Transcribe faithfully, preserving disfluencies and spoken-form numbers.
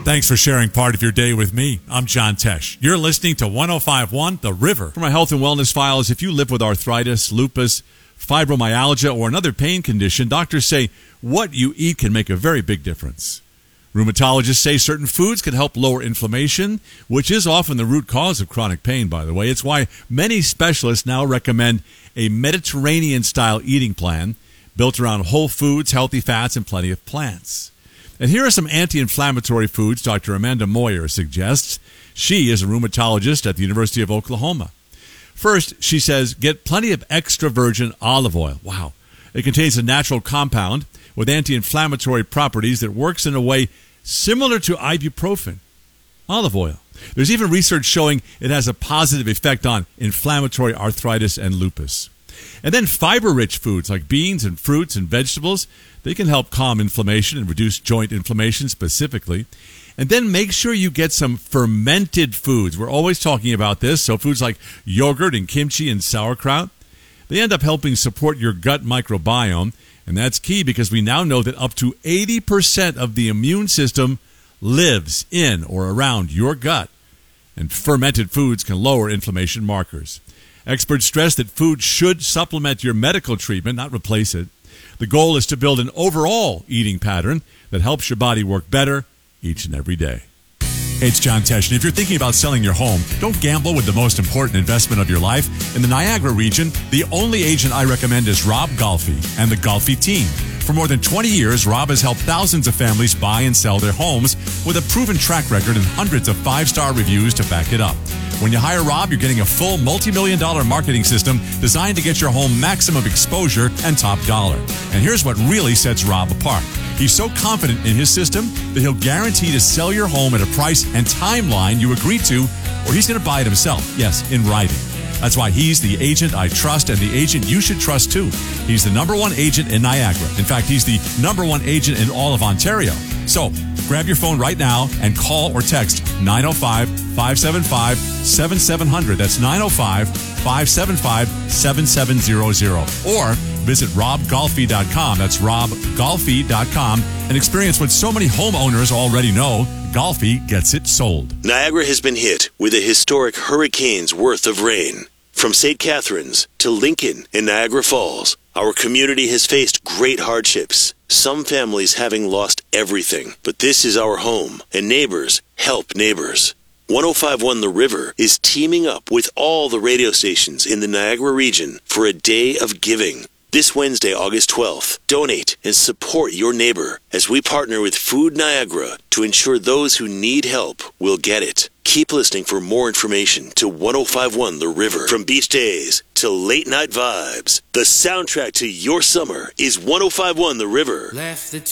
Thanks for sharing part of your day with me. I'm John Tesh. You're listening to one oh five point one The River. For my health and wellness files, if you live with arthritis, lupus, fibromyalgia, or another pain condition, doctors say what you eat can make a very big difference. Rheumatologists say certain foods can help lower inflammation, which is often the root cause of chronic pain, by the way. It's why many specialists now recommend a Mediterranean-style eating plan built around whole foods, healthy fats, and plenty of plants. And here are some anti-inflammatory foods Doctor Amanda Moyer suggests. She is a rheumatologist at the University of Oklahoma. First, she says, get plenty of extra virgin olive oil. Wow. It contains a natural compound with anti-inflammatory properties that works in a way similar to ibuprofen. Olive oil. There's even research showing it has a positive effect on inflammatory arthritis and lupus. And then fiber-rich foods like beans and fruits and vegetables, they can help calm inflammation and reduce joint inflammation specifically. And then make sure you get some fermented foods. We're always talking about this. So foods like yogurt and kimchi and sauerkraut, they end up helping support your gut microbiome. And that's key because we now know that up to eighty percent of the immune system lives in or around your gut. And fermented foods can lower inflammation markers. Experts stress that food should supplement your medical treatment, not replace it. The goal is to build an overall eating pattern that helps your body work better each and every day. Hey, it's John Tesh, and if you're thinking about selling your home, don't gamble with the most important investment of your life. In the Niagara region, the only agent I recommend is Rob Golfi and the Golfi team. For more than twenty years, Rob has helped thousands of families buy and sell their homes with a proven track record and hundreds of five-star reviews to back it up. When you hire Rob, you're getting a full multi-million dollar marketing system designed to get your home maximum exposure and top dollar. And here's what really sets Rob apart. He's so confident in his system that he'll guarantee to sell your home at a price and timeline you agree to, or he's going to buy it himself. Yes, in writing. That's why he's the agent I trust and the agent you should trust too. He's the number one agent in Niagara. In fact, he's the number one agent in all of Ontario. So grab your phone right now and call or text nine oh five, five seven five, seven seven zero zero. That's nine oh five, five seven five, seven seven zero zero. Or visit rob golfi dot com. That's rob golfi dot com and experience what so many homeowners already know. Golfi gets it sold. Niagara has been hit with a historic hurricane's worth of rain. From Saint Catharines to Lincoln and Niagara Falls, our community has faced great hardships. Some families having lost everything, but this is our home, and neighbors help neighbors. one oh five point one The River is teaming up with all the radio stations in the Niagara region for a day of giving. This Wednesday, August twelfth, donate and support your neighbor as we partner with Food Niagara to ensure those who need help will get it. Keep listening for more information to one oh five point one The River. From beach days to late night vibes, the soundtrack to your summer is one oh five point one The River. Left the